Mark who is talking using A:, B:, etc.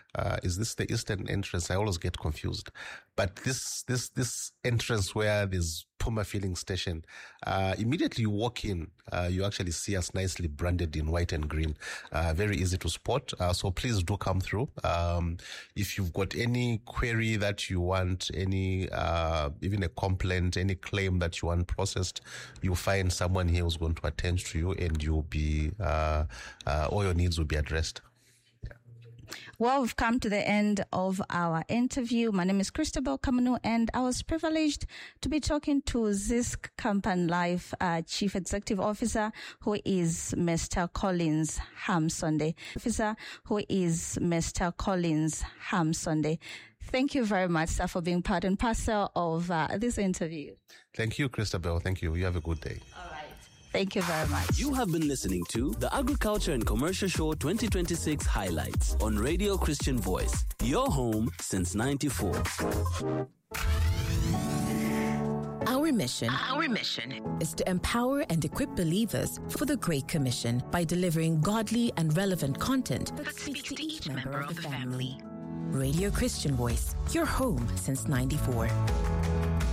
A: Is this the eastern entrance? I always get confused. But this entrance where there's Puma Filling Station, immediately you walk in, you actually see us nicely branded in white and green. Very easy to spot. So please do come through. If you've got any query that you want, any, even a complaint, any claim that you want processed, you'll find someone here who's going to attend to you, and you'll be, all your needs will be addressed.
B: Well, we've come to the end of our interview. My name is Christabel Kamanu, and I was privileged to be talking to Zisk Kampan Life Chief Executive Officer, who is Mr. Collins Hamsonde. Thank you very much, sir, for being part and parcel of this interview.
A: Thank you, Christabel. Thank you. You have a good day.
B: All right. Thank you very much.
C: You have been listening to the Agriculture and Commercial Show 2026 Highlights on Radio Christian Voice, your home since 94.
D: Our mission is to empower and equip believers for the Great Commission by delivering godly and relevant content that speaks to each member of the family. Radio Christian Voice, your home since 94.